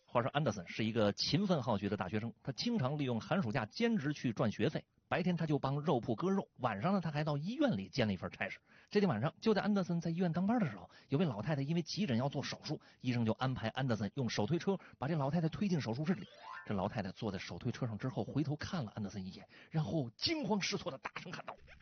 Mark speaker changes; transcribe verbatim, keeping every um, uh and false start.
Speaker 1: 话说安德森是一个勤奋好学的大学生，他经常利用寒暑假兼职去赚学费。白天他就帮肉铺割肉，晚上呢他还到医院里兼了一份差事。这天晚上，就在安德森在医院当班的时候，有位老太太因为急诊要做手术，医生就安排安德森用手推车把这老太太推进手术室里。这老太太坐在手推车上之后，回头看了安德森一眼，然后惊慌失措的大声喊道：